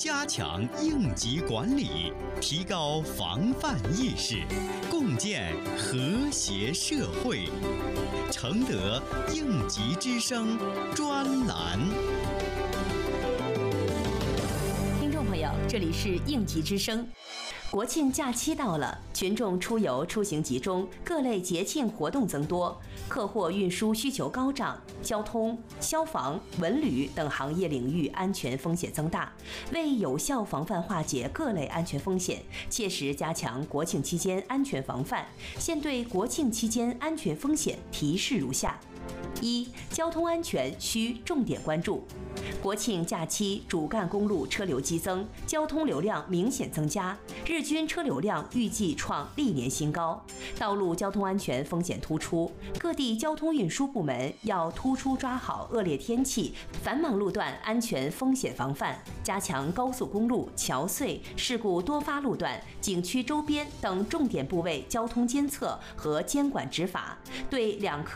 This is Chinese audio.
加强应急管理，提高防范意识，共建和谐社会。承德应急之声专栏。 听众朋友，这里是应急之声。国庆假期到了，群众出游出行集中，各类节庆活动增多，客货运输需求高涨，交通、消防、文旅等行业领域安全风险增大。为有效防范化解各类安全风险，切实加强国庆期间安全防范，现对国庆期间安全风险提示如下：一、交通安全需重点关注。国庆假期主干公路车流激增，交通流量明显增加，日均车流量预计创历年新高，道路交通安全风险突出。各地交通运输部门要突出抓好恶劣天气、繁忙路段安全风险防范，加强高速公路、桥隧、事故多发路段、景区周边等重点部位交通监测和监管执法，对两科